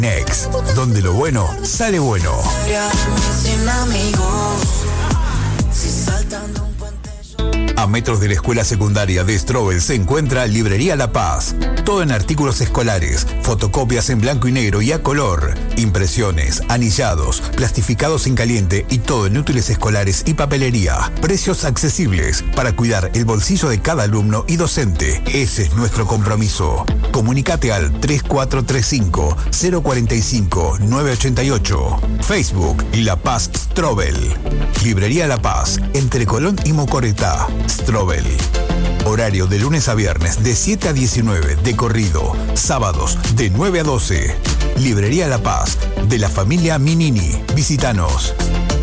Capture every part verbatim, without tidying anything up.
Next, donde lo bueno sale bueno. A metros de la escuela secundaria de Strobel se encuentra Librería La Paz. Todo en artículos escolares, fotocopias en blanco y negro y a color, impresiones, anillados, plastificados en caliente y todo en útiles escolares y papelería. Precios accesibles para cuidar el bolsillo de cada alumno y docente. Ese es nuestro compromiso. Comunicate al tres cuatro tres cinco, cero cuatro cinco, nueve ocho ocho. Facebook La Paz Strobel. Librería La Paz, entre Colón y Mocoretá. Strobel. Horario de lunes a viernes de siete a diecinueve de corrido. Sábados de nueve a doce. Librería La Paz, de la familia Minini. Visítanos.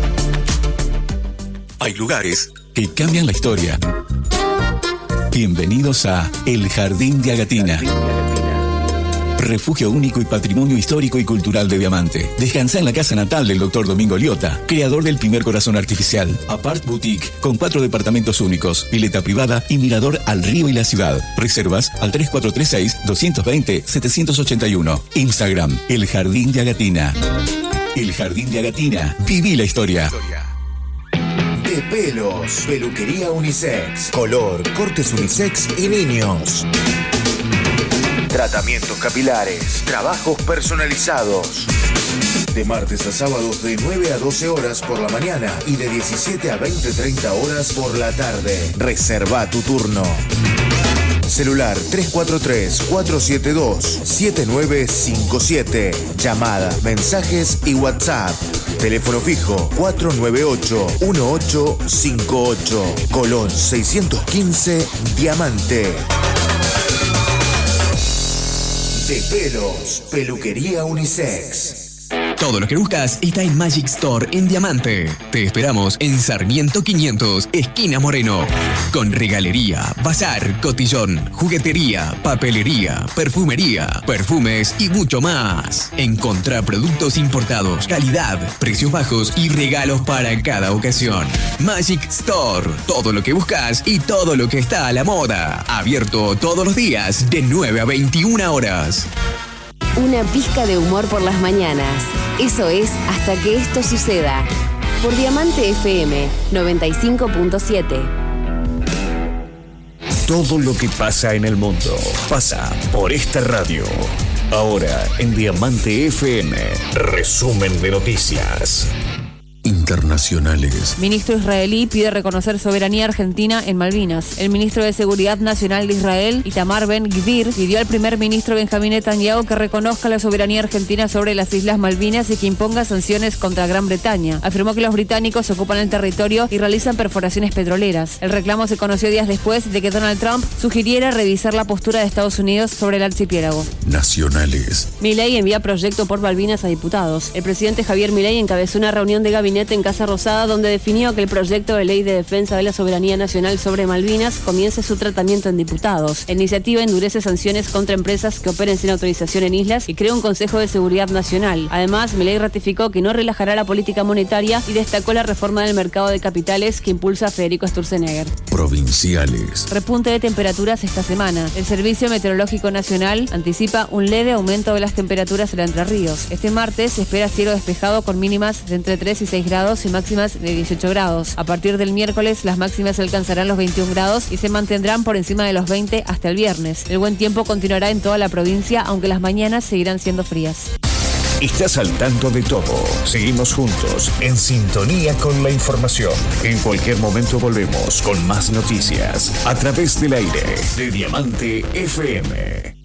Hay lugares que cambian la historia. Bienvenidos a El Jardín de Agatina. Refugio único y patrimonio histórico y cultural de Diamante. Descansa en la casa natal del doctor Domingo Liotta, creador del primer corazón artificial. Apart Boutique, con cuatro departamentos únicos, pileta privada y mirador al río y la ciudad. Reservas al tres cuatro tres seis, dos dos cero, siete ocho uno. Instagram, El Jardín de Agatina. El Jardín de Agatina. Viví la historia. De pelos, peluquería unisex, color, cortes unisex y niños. Tratamientos capilares, trabajos personalizados. De martes a sábados de nueve a doce horas por la mañana y de diecisiete a veinte treinta horas por la tarde. Reserva tu turno. Celular tres cuatro tres, cuatro siete dos, siete nueve cinco siete. Llamada, mensajes y WhatsApp. Teléfono fijo cuatro nueve ocho, uno ocho cinco ocho. Colón seiscientos quince, Diamante. De pelos, peluquería unisex. Todo lo que buscas está en Magic Store en Diamante. Te esperamos en Sarmiento quinientos, esquina Moreno. Con regalería, bazar, cotillón, juguetería, papelería, perfumería, perfumes y mucho más. Encontrá productos importados, calidad, precios bajos y regalos para cada ocasión. Magic Store. Todo lo que buscas y todo lo que está a la moda. Abierto todos los días de nueve a veintiuna horas. Una pizca de humor por las mañanas. Eso es Hasta que esto suceda. Por Diamante F M noventa y cinco punto siete. Todo lo que pasa en el mundo pasa por esta radio. Ahora en Diamante F M. Resumen de noticias internacionales. Ministro israelí pide reconocer soberanía argentina en Malvinas. El ministro de Seguridad Nacional de Israel, Itamar Ben-Gvir, pidió al primer ministro Benjamín Netanyahu que reconozca la soberanía argentina sobre las Islas Malvinas y que imponga sanciones contra Gran Bretaña. Afirmó que los británicos ocupan el territorio y realizan perforaciones petroleras. El reclamo se conoció días después de que Donald Trump sugiriera revisar la postura de Estados Unidos sobre el archipiélago. Nacionales. Milei envía proyecto por Malvinas a diputados. El presidente Javier Milei encabezó una reunión de gabinete en Casa Rosada donde definió que el proyecto de ley de defensa de la soberanía nacional sobre Malvinas comience su tratamiento en diputados. La iniciativa endurece sanciones contra empresas que operen sin autorización en islas y crea un Consejo de Seguridad Nacional. Además, Milei ratificó que no relajará la política monetaria y destacó la reforma del mercado de capitales que impulsa Federico Sturzenegger. Provinciales. Repunte de temperaturas esta semana. El Servicio Meteorológico Nacional anticipa un leve aumento de las temperaturas en Entre Ríos. Este martes se espera cielo despejado con mínimas de entre tres y seis grados y máximas de dieciocho grados. A partir del miércoles las máximas alcanzarán los veintiún grados y se mantendrán por encima de los veinte hasta el viernes. El buen tiempo continuará en toda la provincia, aunque las mañanas seguirán siendo frías. Estás al tanto de todo. Seguimos juntos, en sintonía con la información. En cualquier momento volvemos con más noticias a través del aire de Diamante F M.